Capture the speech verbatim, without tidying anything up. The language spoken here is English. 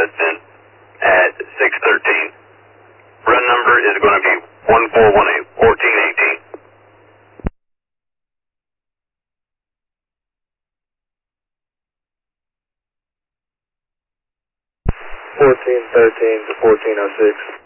resident at six thirteen. Run number is going to be one four one eight, fourteen eighteen. fourteen thirteen to fourteen oh six.